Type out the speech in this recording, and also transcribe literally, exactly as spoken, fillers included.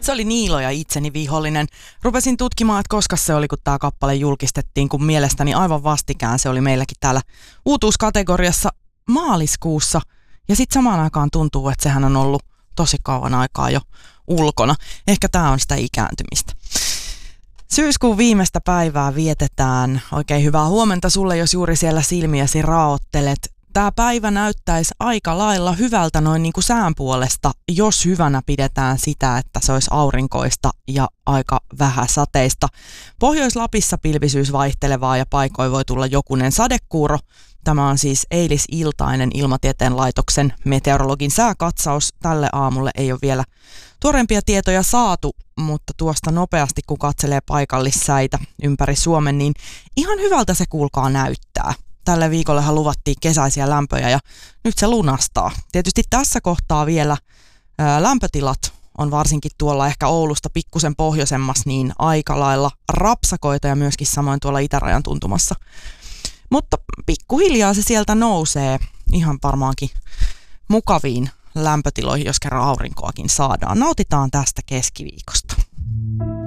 Se oli Niilo ja itseni vihollinen. Rupesin tutkimaan, että koska se oli, kun tämä kappale julkistettiin, kun mielestäni aivan vastikään se oli meilläkin täällä uutuuskategoriassa maaliskuussa. Ja sitten samaan aikaan tuntuu, että sehän on ollut tosi kauan aikaa jo ulkona. Ehkä tämä on sitä ikääntymistä. Syyskuun viimeistä päivää vietetään. Oikein hyvää huomenta sulle, jos juuri siellä silmiäsi raottelet. Tämä päivä näyttäisi aika lailla hyvältä noin niin kuin sään puolesta, jos hyvänä pidetään sitä, että se olisi aurinkoista ja aika vähäsateista. Pohjois-Lapissa pilvisyys vaihtelevaa ja paikoin voi tulla jokunen sadekuuro. Tämä on siis eilisiltainen Ilmatieteen laitoksen meteorologin sääkatsaus. Tälle aamulle ei ole vielä tuorempia tietoja saatu, mutta tuosta nopeasti kun katselee paikallissäitä ympäri Suomen, niin ihan hyvältä se kuulkaa näyttää. Tälle viikollehan luvattiin kesäisiä lämpöjä ja nyt se lunastaa. Tietysti tässä kohtaa vielä ää, lämpötilat on varsinkin tuolla ehkä Oulusta pikkusen pohjoisemmassa niin aika lailla rapsakoita ja myöskin samoin tuolla itärajan tuntumassa. Mutta pikkuhiljaa se sieltä nousee ihan varmaankin mukaviin lämpötiloihin, jos kerran aurinkoakin saadaan. Nautitaan tästä keskiviikosta.